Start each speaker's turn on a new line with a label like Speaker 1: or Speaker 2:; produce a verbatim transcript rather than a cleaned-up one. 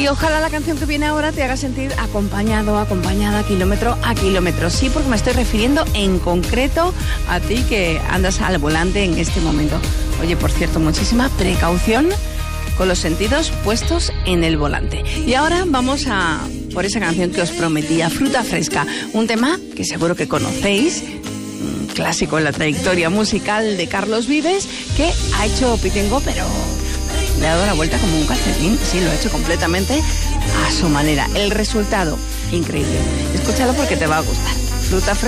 Speaker 1: Y ojalá la canción que viene ahora te haga sentir acompañado, acompañada, kilómetro a kilómetro. Sí, porque me estoy refiriendo en concreto a ti que andas al volante en este momento. Oye, por cierto, muchísima precaución con los sentidos puestos en el volante. Y ahora vamos a por esa canción que os prometía, Fruta Fresca, un tema que seguro que conocéis, un clásico en la trayectoria musical de Carlos Vives, que ha hecho Pitengo, pero le ha dado la vuelta como un calcetín. Sí, lo ha hecho completamente a su manera. El resultado, increíble. Escúchalo porque te va a gustar. Fruta Fresca.